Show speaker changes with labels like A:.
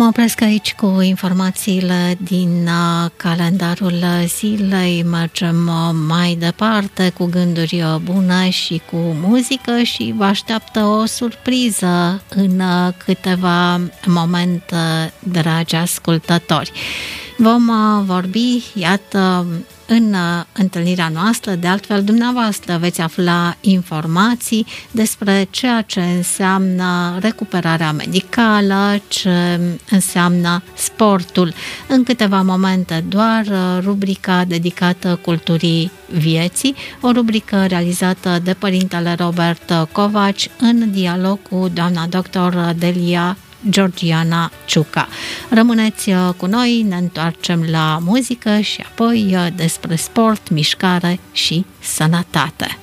A: Mă opresc aici cu informațiile din calendarul zilei. Mergem mai departe cu gânduri bune și cu muzică și vă așteaptă o surpriză în câteva momente, dragi ascultători. Vom vorbi, iată, în întâlnirea noastră, de altfel dumneavoastră veți afla informații despre ceea ce înseamnă recuperarea medicală, ce înseamnă sportul. În câteva momente doar rubrica dedicată culturii vieții, o rubrică realizată de părintele Robert Covaci în dialog cu doamna doctor Delia Georgiana Ciuca. Rămâneți cu noi, ne întoarcem la muzică și apoi despre sport, mișcare și sănătate.